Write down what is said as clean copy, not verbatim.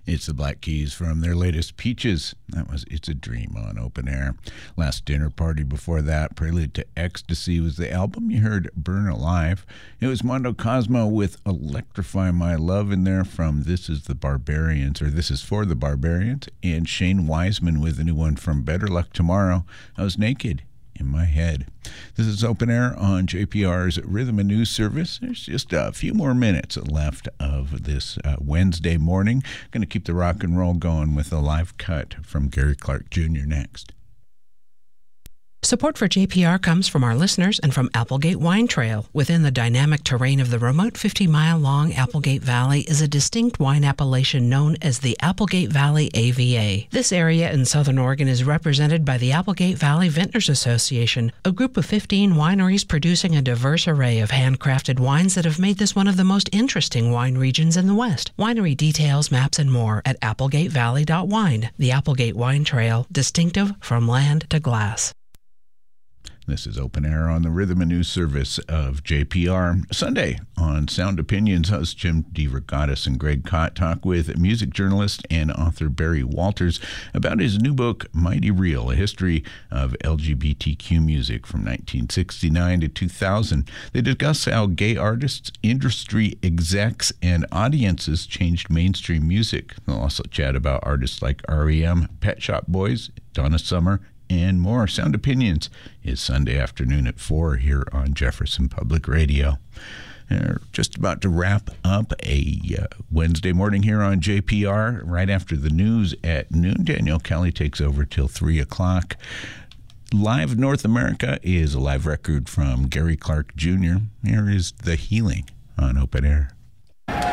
It's the Black Keys from their latest Peaches. That was It's a Dream on Open Air. Last Dinner Party before that, Prelude to Ecstasy, was the album. You heard Burn Alive. It was Mondo Cosmo with Electrify My Love in there from This Is the Barbarians, or This Is for the Barbarians, and Shane Wiseman with a new one from Better Luck Tomorrow. I Was Naked in My Head. This is Open Air on JPR's Rhythm and News Service. There's just a few more minutes left of this Wednesday morning. Going to keep the rock and roll going with a live cut from Gary Clark Jr. next. Support for JPR comes from our listeners and from Applegate Wine Trail. Within the dynamic terrain of the remote 50-mile-long Applegate Valley is a distinct wine appellation known as the Applegate Valley AVA. This area in southern Oregon is represented by the Applegate Valley Vintners Association, a group of 15 wineries producing a diverse array of handcrafted wines that have made this one of the most interesting wine regions in the West. Winery details, maps, and more at applegatevalley.wine. The Applegate Wine Trail, distinctive from land to glass. This is Open Air on the Rhythm and News Service of JPR. Sunday on Sound Opinions, hosts Jim DeRogatis and Greg Kot talk with music journalist and author Barry Walters about his new book, Mighty Real, a history of LGBTQ music from 1969 to 2000. They discuss how gay artists, industry execs, and audiences changed mainstream music. They'll also chat about artists like R.E.M., Pet Shop Boys, Donna Summer, and more. Sound Opinions is Sunday afternoon at 4 here on Jefferson Public Radio. We're just about to wrap up a Wednesday morning here on JPR. Right after the news at noon, Danielle Kelly takes over till 3 o'clock. Live North America is a live record from Gary Clark Jr. Here is The Healing on Open Air.